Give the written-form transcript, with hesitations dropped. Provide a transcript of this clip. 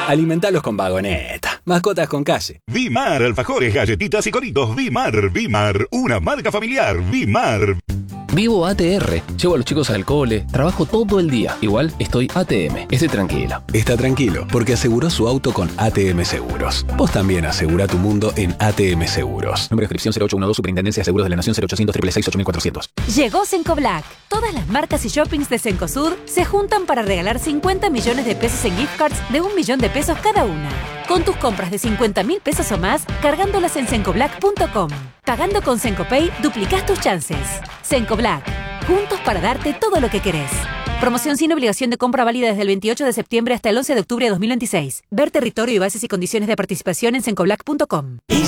Alimentalos con Vagoneta. Mascotas con calle. Vimar, alfajores, galletitas y coritos. Vimar, una marca familiar. Vimar. Vivo ATR, llevo a los chicos al cole, trabajo todo el día. Igual estoy ATM, estoy tranquilo. Está tranquilo, porque aseguró su auto con ATM Seguros. Vos también asegura tu mundo en ATM Seguros. Número de inscripción 0812, Superintendencia de Seguros de la Nación 0800 666 8400. Llegó Cencoblac. Todas las marcas y shoppings de Cencosud se juntan para regalar 50 millones de pesos en gift cards de 1 millón de pesos cada una. Con tus compras de 50.000 pesos o más, cargándolas en cencoblac.com. Pagando con Cencopay, duplicás tus chances. Cencoblac. Juntos para darte todo lo que querés. Promoción sin obligación de compra válida desde el 28 de septiembre hasta el 11 de octubre de 2026. Ver territorio y bases y condiciones de participación en cencoblac.com.